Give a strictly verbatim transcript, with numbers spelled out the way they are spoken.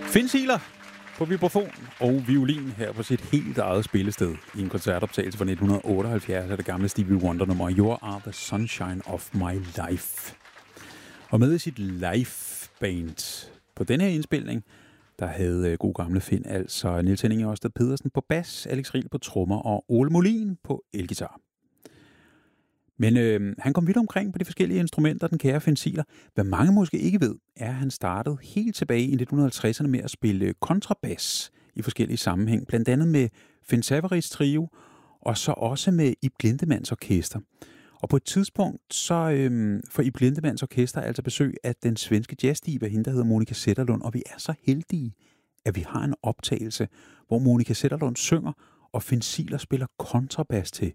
Finn Ziegler på vibrafon og violin her på sit helt eget spillested i en koncertoptagelse fra nitten otteoghalvfjerds af det gamle Stevie Wonder-nummer You Are the Sunshine of My Life. Og med i sit live-band på denne her indspilning, der havde god gamle Finn altså Niels Henning Ørsted Pedersen på bas, Alex Riel på trommer og Ole Molin på elgitar. Men øh, han kom vidt omkring på de forskellige instrumenter, den kære Finn Ziegler. Hvad mange måske ikke ved, er, at han startede helt tilbage i nitten halvtredserne med at spille kontrabas i forskellige sammenhæng. Blandt andet med Finn Safaris trio, og så også med Ib Glindemanns orkester. Og på et tidspunkt, så øh, får Ib Glindemanns orkester altså besøg af den svenske jazzdiva, hende der hedder Monica Zetterlund. Og vi er så heldige, at vi har en optagelse, hvor Monica Zetterlund synger, og Finn Ziegler spiller kontrabas til.